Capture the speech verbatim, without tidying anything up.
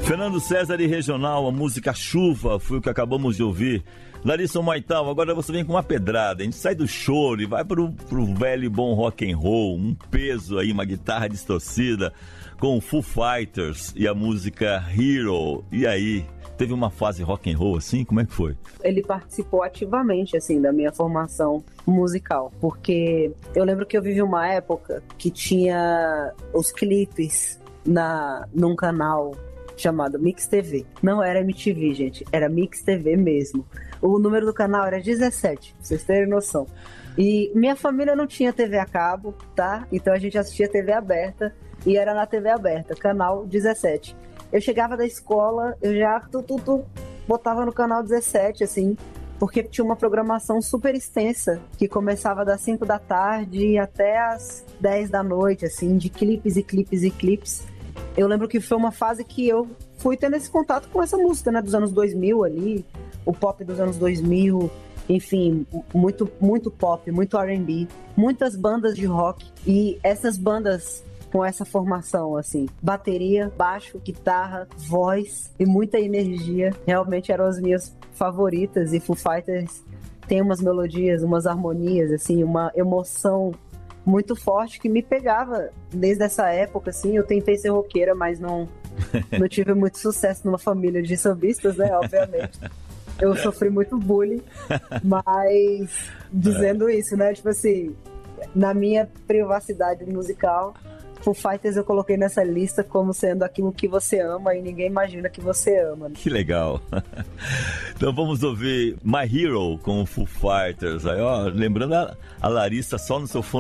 Fernando César e Regional, a música Chuva, foi o que acabamos de ouvir. Larissa Maital, agora você vem com uma pedrada, a gente sai do choro e vai pro, pro velho e bom rock and roll, um peso aí, uma guitarra distorcida, com Foo Fighters e a música Hero. E aí, teve uma fase rock and roll assim? Como é que foi? Ele participou ativamente, assim, da minha formação musical, porque eu lembro que eu vivi uma época que tinha os clipes na, num canal chamado Mix T V. Não era M T V, gente, era Mix T V mesmo. O número do canal era dezessete, pra vocês terem noção. E minha família não tinha T V a cabo, tá? Então a gente assistia T V aberta e era na T V aberta, canal dezessete. Eu chegava da escola, eu já tu, tu, tu, botava no canal dezessete, assim, porque tinha uma programação super extensa, que começava das cinco da tarde até as dez da noite, assim, de clipes e clipes e clipes. Eu lembro que foi uma fase que eu fui tendo esse contato com essa música, né, dos anos dois mil ali, o pop dos anos dois mil, enfim, muito, muito pop, muito R and B, muitas bandas de rock, e essas bandas com essa formação, assim, bateria, baixo, guitarra, voz e muita energia, realmente eram as minhas favoritas. E Foo Fighters tem umas melodias, umas harmonias, assim, uma emoção muito forte que me pegava desde essa época, assim. Eu tentei ser roqueira, mas não, não tive muito sucesso numa família de sambistas, né, obviamente. Eu sofri muito bullying, mas dizendo isso, né, tipo assim, na minha privacidade musical, Foo Fighters eu coloquei nessa lista como sendo aquilo que você ama e ninguém imagina que você ama. Que legal. Então vamos ouvir My Hero com o Foo Fighters. Aí, ó, lembrando a, a Larissa só no seu fone